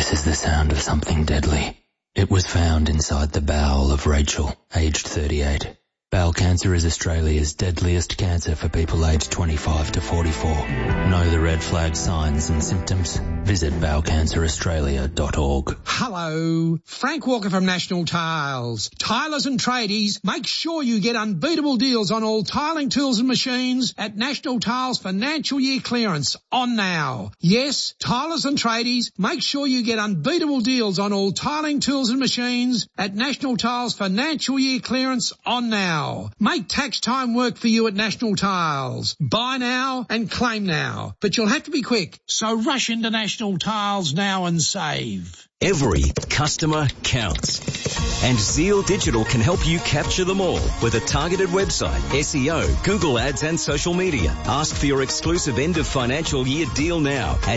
This is the sound of something deadly. It was found inside the bowel of Rachel, aged 38. Bowel cancer is Australia's deadliest cancer for people aged 25 to 44. Know the red flag signs and symptoms? Visit bowelcanceraustralia.org. Hello, Frank Walker from National Tiles. Tilers and tradies, make sure you get unbeatable deals on all tiling tools and machines at National Tiles financial year clearance on now. Yes, tilers and tradies, make sure you get unbeatable deals on all tiling tools and machines at National Tiles financial year clearance on now. Make tax time work for you at National Tiles. Buy now and claim now. But you'll have to be quick, so rush into National Tiles now and save. Every customer counts. And Zeal Digital can help you capture them all with a targeted website, SEO, Google Ads and social media. Ask for your exclusive end of financial year deal now at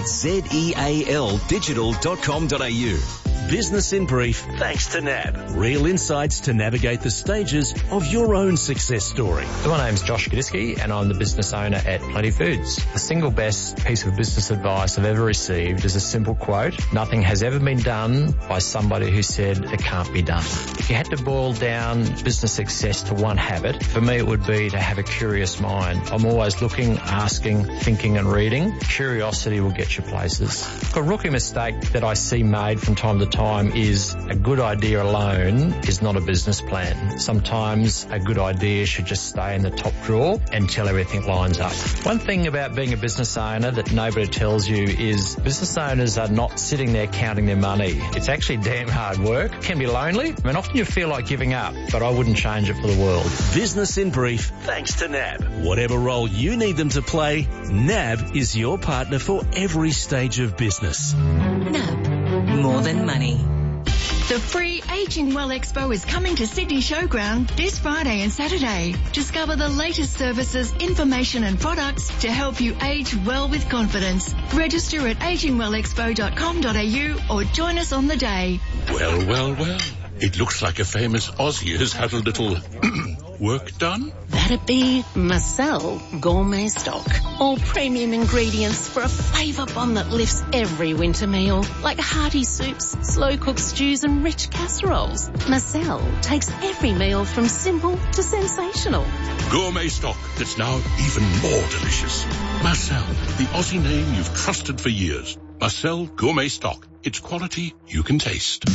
zealdigital.com.au. Business in Brief, thanks to NAB. Real insights to navigate the stages of your own success story. So my name's Josh Gadiski and I'm the business owner at Plenty Foods. The single best piece of business advice I've ever received is a simple quote: nothing has ever been done by somebody who said it can't be done. If you had to boil down business success to one habit, for me it would be to have a curious mind. I'm always looking, asking, thinking and reading. Curiosity will get you places. A rookie mistake that I see made from time to time is a good idea alone is not a business plan. Sometimes a good idea should just stay in the top drawer until everything lines up. One thing about being a business owner that nobody tells you is business owners are not sitting there counting their money. It's actually damn hard work. It can be lonely. I mean, often you feel like giving up, but I wouldn't change it for the world. Business in Brief, thanks to NAB. Whatever role you need them to play, NAB is your partner for every stage of business. NAB. More than money. The free Ageing Well Expo is coming to Sydney Showground this Friday and Saturday. Discover the latest services, information and products to help you age well with confidence. Register at agingwellexpo.com.au or join us on the day. Well, well, well. It looks like a famous Aussie has had a little work done. That'd be Marcel Gourmet Stock. All premium ingredients for a flavour bomb that lifts every winter meal, like hearty soups, slow-cooked stews and rich casseroles. Marcel takes every meal from simple to sensational. Gourmet stock that's now even more delicious. Marcel, the Aussie name you've trusted for years. Marcel Gourmet Stock. It's quality you can taste.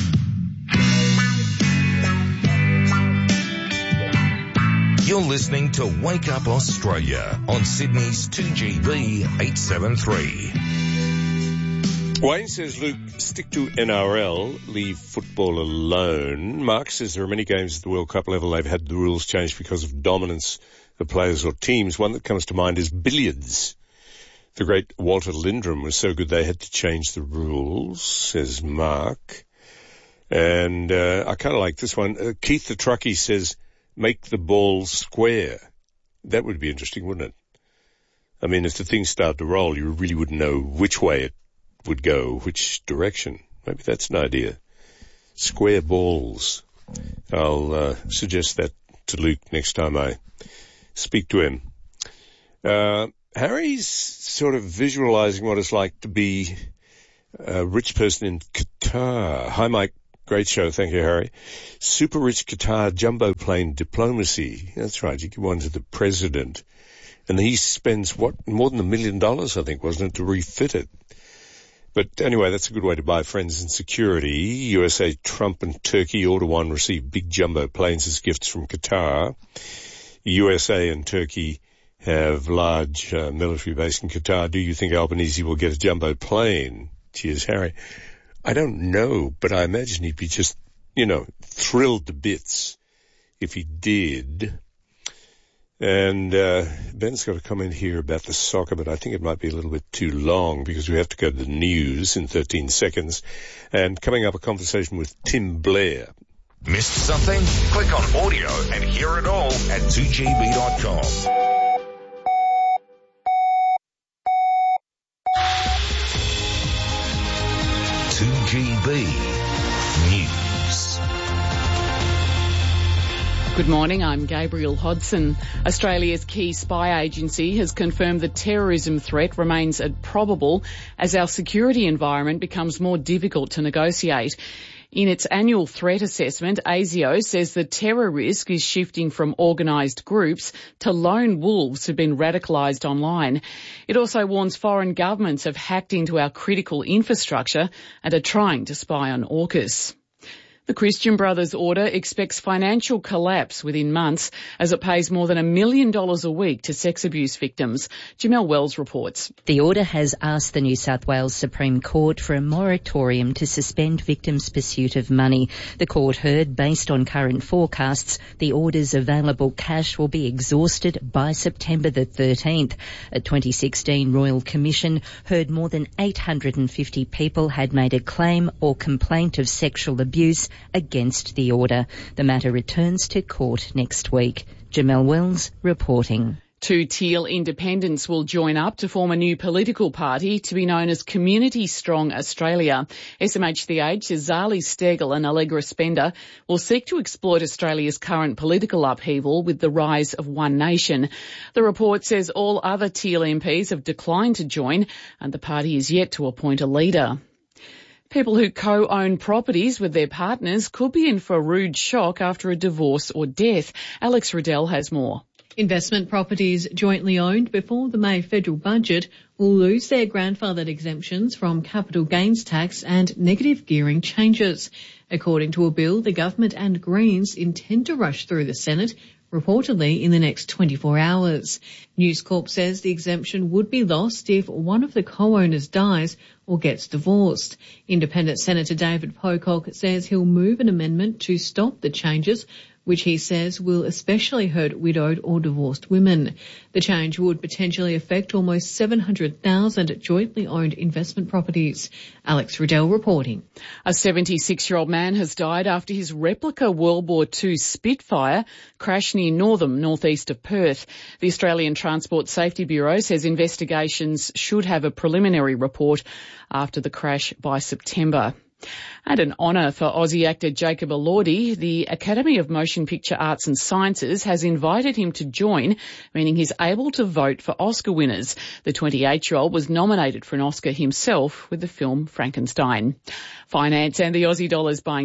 You're listening to Wake Up Australia on Sydney's 2GB 873. Wayne says, Luke, stick to NRL, leave football alone. Mark says there are many games at the World Cup level they've had the rules changed because of dominance of players or teams. One that comes to mind is billiards. The great Walter Lindrum was so good they had to change the rules, says Mark. And I kind of like this one. Keith the Truckie says, make the ball square. That would be interesting, wouldn't it? I mean, if the things start to roll, you really wouldn't know which way it would go, which direction. Maybe that's an idea. Square balls. I'll suggest that to Luke next time I speak to him. Harry's sort of visualizing what it's like to be a rich person in Qatar. Hi, Mike. Great show. Thank you, Harry. Super rich Qatar jumbo plane diplomacy. That's right. You give one to the president. And he spends, more than $1 million, I think, wasn't it, to refit it. But anyway, that's a good way to buy friends and security. USA, Trump and Turkey, Erdogan received big jumbo planes as gifts from Qatar. USA and Turkey have large military base in Qatar. Do you think Albanese will get a jumbo plane? Cheers, Harry. I don't know, but I imagine he'd be just, thrilled to bits if he did. And Ben's got a comment here about the soccer, but I think it might be a little bit too long because we have to go to the news in 13 seconds. And coming up, a conversation with Tim Blair. Missed something? Click on audio and hear it all at 2gb.com. GB News. Good morning, I'm Gabriel Hodson. Australia's key spy agency has confirmed the terrorism threat remains probable as our security environment becomes more difficult to negotiate. In its annual threat assessment, ASIO says the terror risk is shifting from organised groups to lone wolves who've been radicalised online. It also warns foreign governments have hacked into our critical infrastructure and are trying to spy on AUKUS. The Christian Brothers Order expects financial collapse within months as it pays more than $1 million a week to sex abuse victims. Jamelle Wells reports. The order has asked the New South Wales Supreme Court for a moratorium to suspend victims' pursuit of money. The court heard, based on current forecasts, the order's available cash will be exhausted by September the 13th. A 2016 Royal Commission heard more than 850 people had made a claim or complaint of sexual abuse against the order. The matter returns to court next week. Jamelle Wells reporting. 2 Teal independents will join up to form a new political party to be known as Community Strong Australia. SMH3H says Zali Steggall and Allegra Spender will seek to exploit Australia's current political upheaval with the rise of One Nation. The report says all other Teal MPs have declined to join and the party is yet to appoint a leader. People who co-own properties with their partners could be in for a rude shock after a divorce or death. Alex Riddell has more. Investment properties jointly owned before the May federal budget will lose their grandfathered exemptions from capital gains tax and negative gearing changes. According to a bill, the government and Greens intend to rush through the Senate, reportedly in the next 24 hours. News Corp says the exemption would be lost if one of the co-owners dies or gets divorced. Independent Senator David Pocock says he'll move an amendment to stop the changes, which he says will especially hurt widowed or divorced women. The change would potentially affect almost 700,000 jointly owned investment properties. Alex Riddell reporting. A 76-year-old man has died after his replica World War II Spitfire crashed near Northam, northeast of Perth. The Australian Transport Safety Bureau says investigations should have a preliminary report after the crash by September. And an honour for Aussie actor Jacob Elordi. The Academy of Motion Picture Arts and Sciences has invited him to join, meaning he's able to vote for Oscar winners. The 28-year-old was nominated for an Oscar himself with the film Frankenstein. Finance and the Aussie dollar's buying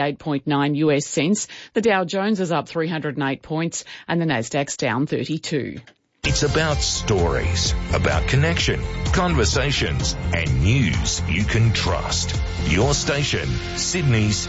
68.9 US cents. The Dow Jones is up 308 points and the Nasdaq's down 32. It's about stories, about connection, conversations, and news you can trust. Your station, Sydney's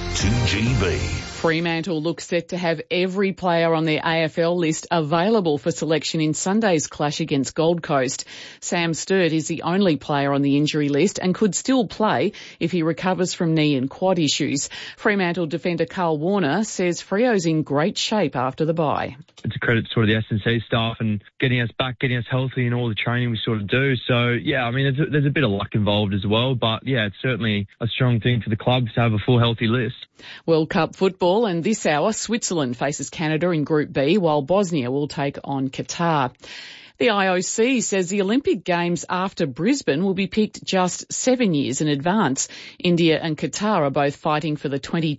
2GB. Fremantle looks set to have every player on their AFL list available for selection in Sunday's clash against Gold Coast. Sam Sturt is the only player on the injury list and could still play if he recovers from knee and quad issues. Fremantle defender Carl Warner says Freo's in great shape after the bye. It's a credit to sort of the S&C staff and getting us back, getting us healthy and all the training we sort of do. So, yeah, I mean, there's a bit of luck involved as well. But, yeah, it's certainly a strong thing for the club to have a full healthy list. World Cup football, and this hour Switzerland faces Canada in Group B, while Bosnia will take on Qatar. The IOC says the Olympic Games after Brisbane will be picked just 7 years in advance. India and Qatar are both fighting for the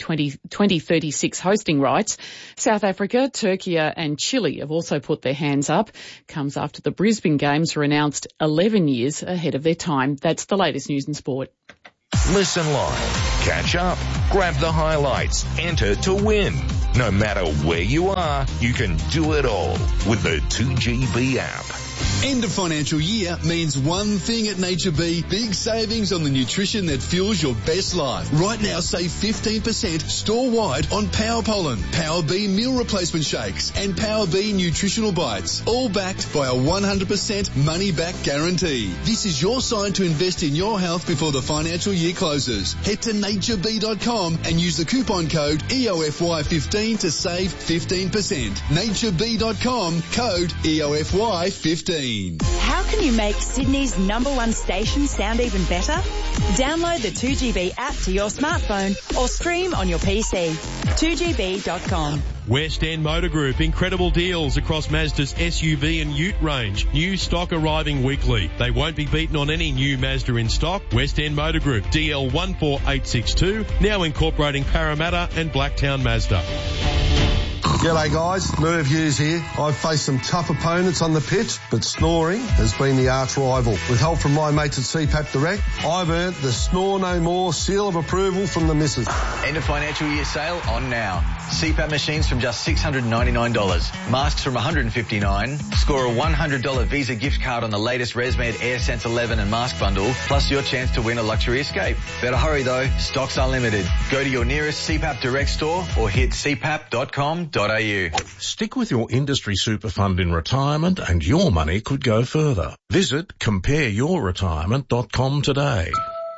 2036 hosting rights. South Africa, Turkey and Chile have also put their hands up. Comes after the Brisbane Games were announced 11 years ahead of their time. That's the latest news and sport. Listen live, catch up, grab the highlights, enter to win. No matter where you are, you can do it all with the 2GB app. End of financial year means one thing at Nature B, big savings on the nutrition that fuels your best life. Right now, save 15% store-wide on Power Pollen, Power B meal replacement shakes, and Power B nutritional bites, all backed by a 100% money-back guarantee. This is your sign to invest in your health before the financial year closes. Head to natureb.com and use the coupon code EOFY15 to save 15%. natureb.com, code EOFY15. How can you make Sydney's #1 station sound even better? Download the 2GB app to your smartphone or stream on your PC. 2GB.com. West End Motor Group, incredible deals across Mazda's SUV and Ute range. New stock arriving weekly. They won't be beaten on any new Mazda in stock. West End Motor Group, DL14862, now incorporating Parramatta and Blacktown Mazda. G'day guys, Merv Hughes here. I've faced some tough opponents on the pitch, but snoring has been the arch rival. With help from my mates at CPAP Direct, I've earned the Snore No More seal of approval from the missus. End of financial year sale on now. CPAP machines from just $699. Masks from $159. Score a $100 Visa gift card on the latest ResMed AirSense 11 and mask bundle, plus your chance to win a luxury escape. Better hurry though, stocks are limited. Go to your nearest CPAP Direct store or hit cpap.com.au. Stick with your industry super fund in retirement and your money could go further. Visit compareyourretirement.com today.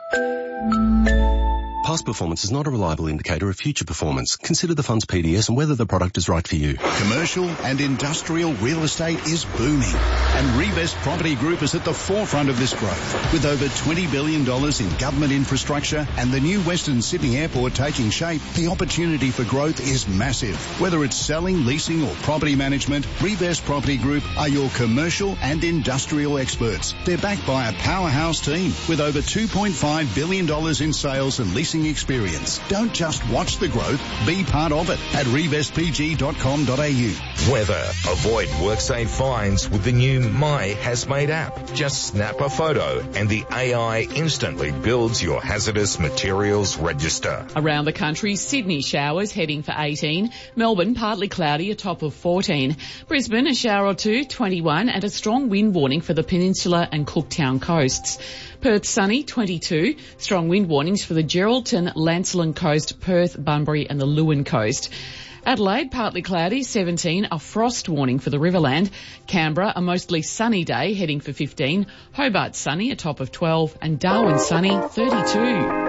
Past performance is not a reliable indicator of future performance. Consider the fund's PDS and whether the product is right for you. Commercial and industrial real estate is booming, and Revest Property Group is at the forefront of this growth. With over $20 billion in government infrastructure and the new Western Sydney Airport taking shape, the opportunity for growth is massive. Whether it's selling, leasing or property management, Revest Property Group are your commercial and industrial experts. They're backed by a powerhouse team with over $2.5 billion in sales and leasing experience. Don't just watch the growth, be part of it at revestpg.com.au. Weather. Avoid WorkSafe fines with the new My HazMate app. Just snap a photo and the AI instantly builds your hazardous materials register. Around the country, Sydney showers heading for 18. Melbourne partly cloudy, a top of 14. Brisbane a shower or two, 21, and a strong wind warning for the Peninsula and Cooktown coasts. Perth sunny, 22. Strong wind warnings for the Geraldton, Lancelin coast, Perth, Bunbury and the Lewin coast. Adelaide, partly cloudy, 17, a frost warning for the Riverland. Canberra, a mostly sunny day, heading for 15. Hobart sunny, a top of 12, and Darwin sunny, 32.